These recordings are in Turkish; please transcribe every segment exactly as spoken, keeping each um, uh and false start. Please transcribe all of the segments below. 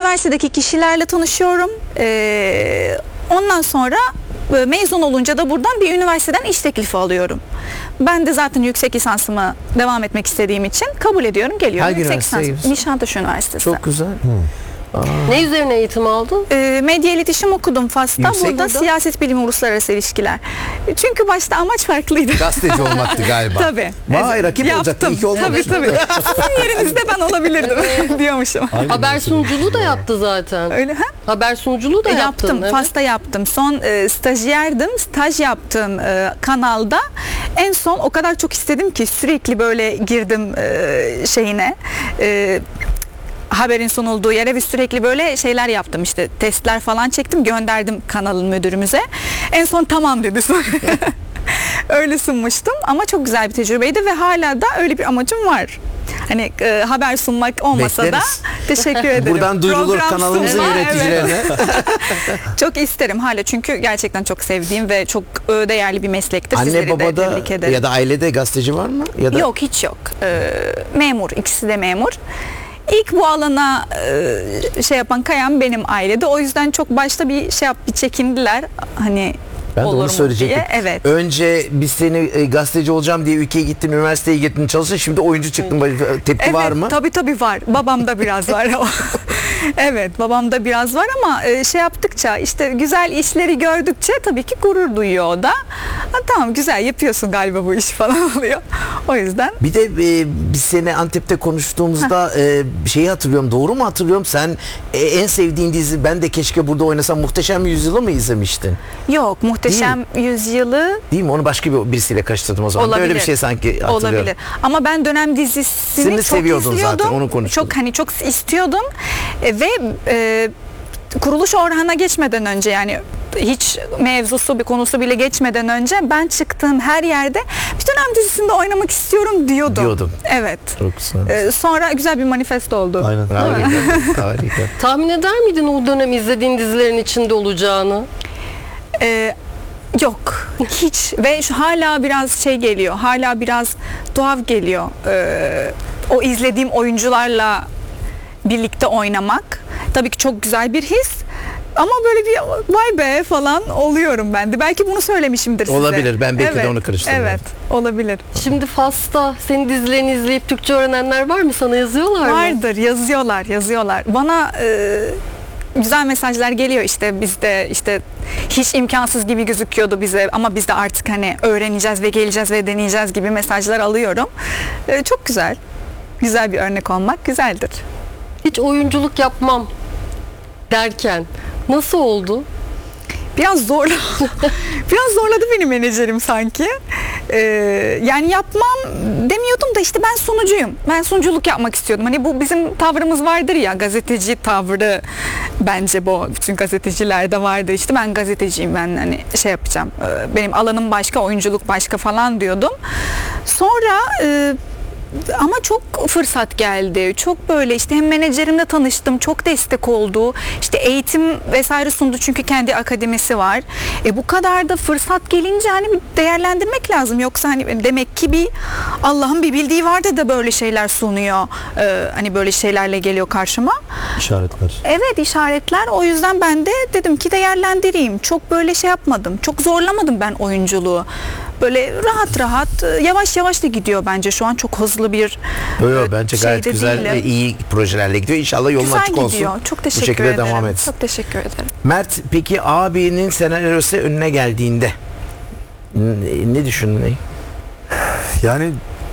üniversitedeki kişilerle tanışıyorum. Ee, ondan sonra e, mezun olunca da buradan bir üniversiteden iş teklifi alıyorum. Ben de zaten yüksek lisansımı devam etmek istediğim için kabul ediyorum, geliyorum. Hangi yüksek üniversiteye lisans, gidiyorsun? Nişantaşı Üniversitesi. Çok güzel. Ne üzerine eğitim aldın? E, medya iletişim okudum Fas'ta. Yüksek Burada burada. siyaset bilimi, uluslararası ilişkiler. Çünkü başta amaç farklıydı. Gazeteci olmaktı galiba. Tabii. Vay, rakip olacaktı. İyi ki olmamış. Tabii tabii. Sizin yerinizde ben olabilirdim diyormuşum. Haber sunuculuğu da yaptı zaten. Öyle ha? Haber sunuculuğu da E, yaptın. yaptım. Evet. Fas'ta yaptım. Son e, stajyerdim. Staj yaptığım e, kanalda en son o kadar çok istedim ki sürekli böyle girdim e, şeyine. E, haberin sunulduğu yere ve sürekli böyle şeyler yaptım, işte testler falan çektim, gönderdim kanalın müdürümüze. En son tamam dedi sonra. Öyle sunmuştum ama çok güzel bir tecrübeydi ve hala da öyle bir amacım var. Hani e, haber sunmak olmasa Bekleriz. da teşekkür ederim. Buradan duyurulur Program kanalımızın sunma, yöneticilerine. evet. Çok isterim hala, çünkü gerçekten çok sevdiğim ve çok e, değerli bir meslektir. Anne Sizleri de babada tebrik ederim. ya da ailede gazeteci var mı? Ya da Yok, hiç yok. E, memur, ikisi de memur. İlk bu alana e, şey yapan, kayan benim ailede. O yüzden çok başta bir şey yap, bir çekindiler. Hani ben de olur onu mu söyleyecektim. diye. Evet. Önce biz seni e, gazeteci olacağım diye ülkeye gittin, üniversiteye gittin, çalıştın. Şimdi oyuncu çıktın. Tepki Evet, var mı? tabii tabii var. Babamda biraz var. Evet, babamda biraz var ama e, şey yaptıkça, işte güzel işleri gördükçe tabii ki gurur duyuyor o da. Ha, tamam, güzel yapıyorsun galiba bu işi falan oluyor. O yüzden Bir de e, biz seni Antep'te konuştuğumuzda e, şeyi hatırlıyorum. Doğru mu hatırlıyorum? Sen e, en sevdiğin dizi, ben de keşke burada oynasam, Muhteşem Yüzyıl'ı mı izlemiştin? yok, Muhteşem Yüzyılı Değil mi? Onu başka bir birisiyle karıştırdım o zaman. olabilir. Öyle bir şey sanki hatırlıyorum. Olabilir. Ama ben dönem dizisini Seni çok seviyordun izliyordum. zaten, onu konuştuk. Çok hani çok istiyordum. E, ve e, Kuruluş Orhan'a geçmeden önce, yani hiç mevzusu bir konusu bile geçmeden önce ben çıktığım her yerde bir dönem dizisinde oynamak istiyorum diyordum. Diyordum. Evet. Çok güzel. E, sonra güzel bir manifesto oldu. Aynen. Harika. Harika. Tahmin eder miydin o dönem izlediğin dizilerin içinde olacağını? E, Yok, hiç. Ve şu hala biraz şey geliyor, hala biraz tuhaf geliyor. Ee, o izlediğim oyuncularla birlikte oynamak tabii ki çok güzel bir his. Ama böyle bir vay be falan oluyorum ben de. Belki bunu söylemişimdir size. Olabilir, ben belki de Evet, onu karıştırdım. Evet, olabilir. Şimdi Fas'ta senin dizilerini izleyip Türkçe öğrenenler var mı? Sana yazıyorlar mı? Vardır, yazıyorlar, yazıyorlar. Bana e, güzel mesajlar geliyor, işte bizde işte hiç imkansız gibi gözüküyordu bize ama biz de artık hani öğreneceğiz ve geleceğiz ve deneyeceğiz gibi mesajlar alıyorum. E, çok güzel. Güzel bir örnek olmak güzeldir. Hiç oyunculuk yapmam derken nasıl oldu? Biraz zorla, biraz zorladı beni menajerim sanki. Ee, yani yapmam demiyordum da işte ben sunucuyum. Ben sunuculuk yapmak istiyordum. Hani bu bizim tavrımız vardır ya, gazeteci tavrı, bence bu bütün gazetecilerde vardır. İşte ben gazeteciyim, ben hani şey yapacağım. Ee, benim alanım başka, oyunculuk başka falan diyordum. Sonra e, ama çok fırsat geldi. Çok böyle işte hem menajerimle tanıştım. Çok destek oldu. İşte eğitim vesaire sundu, çünkü kendi akademisi var. E bu kadar da fırsat gelince hani bir değerlendirmek lazım. Yoksa hani demek ki bir Allah'ın bir bildiği vardı da böyle şeyler sunuyor. Ee, hani böyle şeylerle geliyor karşıma. İşaretler. Evet, işaretler. O yüzden ben de dedim ki değerlendireyim. Çok böyle şey yapmadım. Çok zorlamadım ben oyunculuğu. Böyle rahat rahat, yavaş yavaş da gidiyor bence şu an. Çok hızlı bir Yo, yo, bence gayet şeyde güzel değilim. ve iyi projelerle gidiyor. İnşallah yolun Güzel açık gidiyor. olsun. Çok Bu teşekkür şekilde ederim. devam etsin. Çok teşekkür ederim. Mert, peki abinin senaryosu önüne geldiğinde ne, ne düşündün? Yani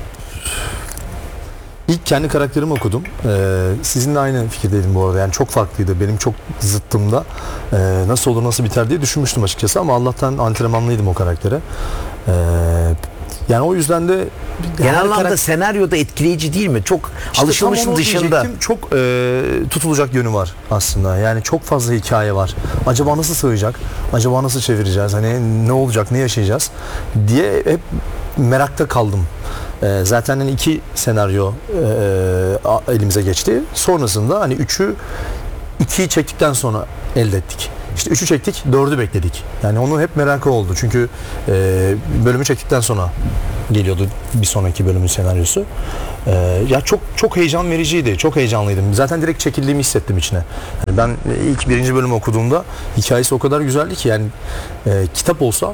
ilk kendi karakterimi okudum. Ee, sizinle aynı fikirdeydim bu arada. Yani çok farklıydı. Benim çok zıttımda. Ee, nasıl olur, nasıl biter diye düşünmüştüm açıkçası ama Allah'tan antrenmanlıydım o karaktere. Ee, yani o yüzden de Genel anlamda karakter... senaryoda etkileyici değil mi? Çok İşte alışılmışın tam onu dışında. diyecektim. Çok e, tutulacak yönü var aslında. Yani çok fazla hikaye var. Acaba nasıl sığacak? Acaba nasıl çevireceğiz? Hani ne olacak? Ne yaşayacağız? Diye hep merakta kaldım. E, zaten hani iki senaryo e, elimize geçti. Sonrasında hani üçü ikiyi çektikten sonra elde ettik. İşte üçü çektik, dördü bekledik. Yani onun hep merakı oldu. Çünkü e, bölümü çektikten sonra geliyordu bir sonraki bölümün senaryosu. Ee, ya çok çok heyecan vericiydi. Çok heyecanlıydım. Zaten direkt çekildiğimi hissettim içine. Yani ben ilk birinci bölümü okuduğumda hikayesi o kadar güzeldi ki yani e, kitap olsa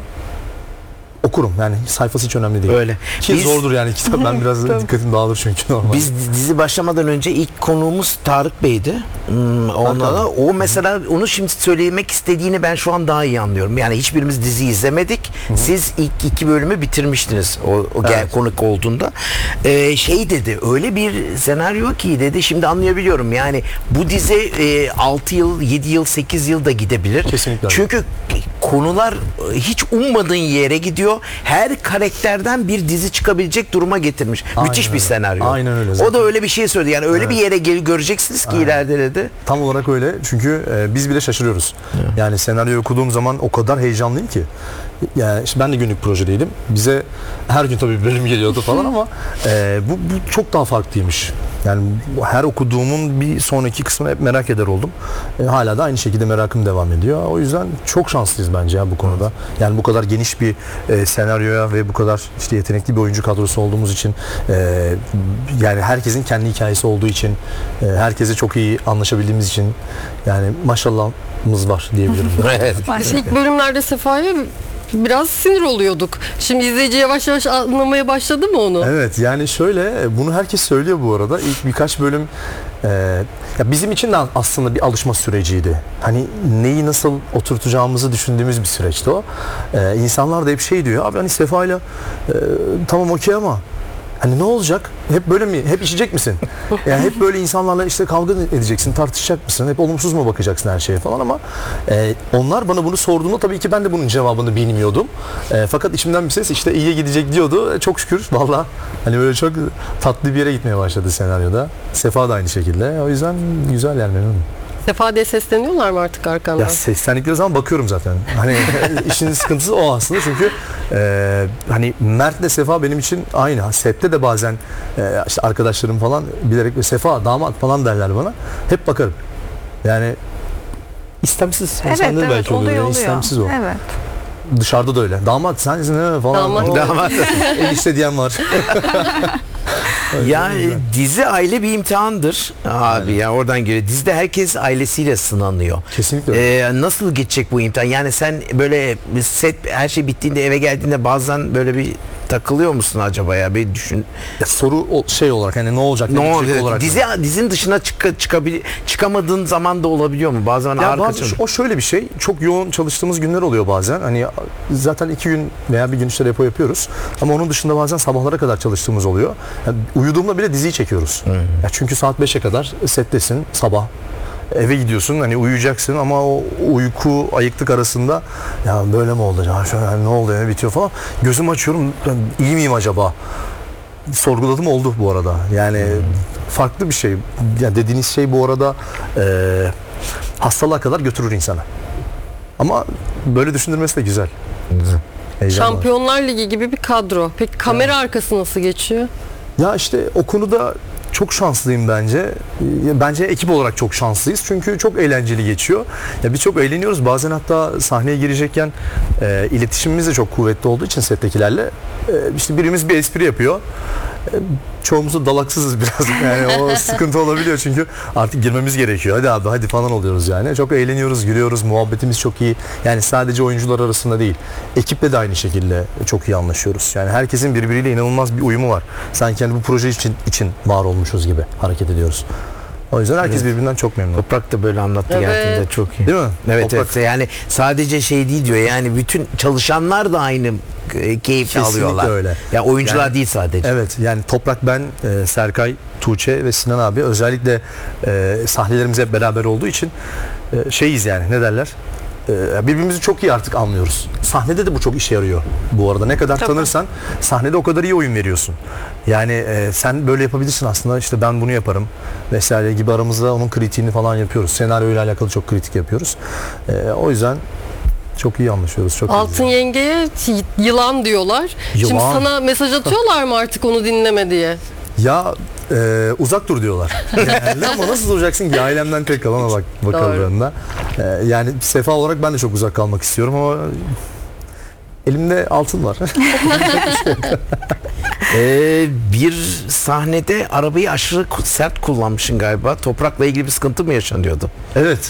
okurum. Yani sayfası hiç önemli değil. Öyle. Ki Biz- zordur yani kitap. Ben biraz dikkatim dağılır çünkü normal. Biz dizi başlamadan önce ilk konuğumuz Tarık Bey'di. Hmm, ondan da o mesela onu şimdi söylemek istediğini ben şu an daha iyi anlıyorum. Yani hiçbirimiz dizi izlemedik. Siz ilk iki bölümü bitirmiştiniz o, o gel Evet. konuk olduğunda. Ee, şey dedi, öyle bir senaryo ki dedi, şimdi anlayabiliyorum. Yani bu dizi e, altı yıl, yedi yıl, sekiz yıl da gidebilir. Kesinlikle öyle. Çünkü konular hiç ummadığın yere gidiyor. Her karakterden bir dizi çıkabilecek duruma getirmiş. Aynen Müthiş bir öyle. senaryo. Aynen öyle O zaten. da öyle bir şey söyledi. Yani öyle bir yere gel göreceksiniz ki ileride dedi. Tam olarak öyle. Çünkü e, biz bile şaşırıyoruz. Yani senaryo okuduğum zaman o kadar heyecanlıyım ki. Yani işte ben de günlük projedeydim. Bize her gün tabii bir bölüm geliyordu falan ama e, bu, bu çok daha farklıymış. Yani bu- her okuduğumun bir sonraki kısmını hep merak eder oldum. E, hala da aynı şekilde merakım devam ediyor. O yüzden çok şanslıyız bence ya bu konuda. Yani bu kadar geniş bir e, senaryoya ve bu kadar işte yetenekli bir oyuncu kadrosu olduğumuz için e, yani herkesin kendi hikayesi olduğu için e, herkese çok iyi anlaşabildiğimiz için yani maşallahımız var diyebilirim. Evet. İlk bölümlerde Sefa'ya biraz sinir oluyorduk. Şimdi izleyici yavaş yavaş anlamaya başladı mı onu? Evet yani şöyle bunu herkes söylüyor bu arada. İlk birkaç bölüm e, ya bizim için de aslında bir alışma süreciydi. Hani neyi nasıl oturtacağımızı düşündüğümüz bir süreçti o. E, insanlar da hep şey diyor. Abi hani Sefa'yla e, tamam okey ama hani ne olacak? Hep böyle mi? Hep içecek misin? Yani hep böyle insanlarla işte kavga edeceksin, tartışacak mısın? Hep olumsuz mu bakacaksın her şeye falan ama e, onlar bana bunu sorduğunda tabii ki ben de bunun cevabını bilmiyordum. E, fakat içimden bir ses işte iyiye gidecek diyordu. E, çok şükür valla hani böyle çok tatlı bir yere gitmeye başladı senaryoda. Sefa da aynı şekilde. O yüzden güzel yani memnunum. Sefa diye sesleniyorlar mı artık arkandan? Ya seslendikleri zaman bakıyorum zaten. Hani işin sıkıntısı o aslında çünkü e, hani Mert'le Sefa benim için aynı. Sette de bazen e, işte arkadaşlarım falan bilerek Sefa damat falan derler bana. Hep bakarım. Yani istemsiz. Evet, Sende de evet, belki oluyor. oluyor, Yani oluyor. istemsiz o. Evet. Dışarıda da öyle. Damat sensin değil mi falan. Damat. O- Damat. Enişte diyen var. Yani dizi aile bir imtihandır abi ya, oradan geliyor. Dizide herkes ailesiyle sınanıyor. Kesinlikle öyle. Ee, nasıl geçecek bu imtihan? Yani sen böyle set her şey bittiğinde eve geldiğinde bazen böyle bir takılıyor musun acaba ya? Bir düşün. Ya soru o- şey olarak hani ne olacak? Ne bitecek oluyor? olarak. Dizi dizinin dışına çık çıkabil çıkamadığın zaman da olabiliyor mu? Bazen Ya ağır bazı- kaçıyor. o şöyle bir şey. Çok yoğun çalıştığımız günler oluyor bazen. Hani zaten iki gün veya bir gün işte depo yapıyoruz. Ama onun dışında bazen sabahlara kadar çalıştığımız oluyor. Yani uyuduğumda bile diziyi çekiyoruz. Ya çünkü saat beşe kadar settesin sabah. Eve gidiyorsun hani uyuyacaksın ama o uyku ayıklık arasında ya böyle mi oldu? Ya şöyle hani ne oldu ne bitiyor falan. Gözümü açıyorum. Ben iyi miyim acaba? Sorguladım oldu bu arada. Yani farklı bir şey. Ya dediğiniz şey bu arada e, hastalığa kadar götürür insanı. Ama böyle düşündürmesi de güzel. Heyecan var. Şampiyonlar Ligi gibi bir kadro. Peki kamera arkası nasıl geçiyor? Ya işte o konuda çok şanslıyım bence. Ya bence ekip olarak çok şanslıyız. Çünkü çok eğlenceli geçiyor. Ya biz çok eğleniyoruz. Bazen hatta sahneye girecekken e, iletişimimiz de çok kuvvetli olduğu için settekilerle e, işte birimiz bir espri yapıyor. E, çoğumuz da dalaksızız biraz. Yani o sıkıntı olabiliyor çünkü artık girmemiz gerekiyor. Hadi abi hadi falan oluyoruz yani. Çok eğleniyoruz, gülüyoruz. Muhabbetimiz çok iyi. Yani sadece oyuncular arasında değil. Ekiple de aynı şekilde çok iyi anlaşıyoruz. Yani herkesin birbiriyle inanılmaz bir uyumu var. Sanki yani bu proje için için var olmuşuz gibi hareket ediyoruz. O yüzden herkes birbirinden çok memnun. Toprak da böyle anlattı Evet. geldiğinde çok iyi. Değil mi? Evet, Toprak- evet yani sadece şey değil diyor, yani bütün çalışanlar da aynı e, keyifli Kesinlikle alıyorlar. öyle. Ya oyuncular Yani- değil sadece. Evet yani Toprak, ben, e, Serkay, Tuğçe ve Sinan abi özellikle e, sahnelerimiz hep beraber olduğu için e, şeyiz yani ne derler? E, birbirimizi çok iyi artık anlıyoruz. Sahnede de bu çok işe yarıyor bu arada. Ne kadar Tabii. tanırsan sahnede o kadar iyi oyun veriyorsun. Yani e, sen böyle yapabilirsin aslında, işte ben bunu yaparım vesaire gibi aramızda onun kritiğini falan yapıyoruz. Senaryoyla alakalı çok kritik yapıyoruz. E, o yüzden çok iyi anlaşıyoruz. Çok Altın iyi. Yenge'ye y- yılan diyorlar. Şimdi Yılan. sana mesaj atıyorlar mı artık onu dinleme diye? Ya e, uzak dur diyorlar. Yani, ama nasıl duracaksın ki ailemden tek kalana bak bakıldığında. E, yani Sefa olarak ben de çok uzak kalmak istiyorum ama Elimde altın var. Ee, bir sahnede arabayı aşırı ku- sert kullanmışsın galiba. Toprakla ilgili bir sıkıntı mı yaşanıyordu? Evet,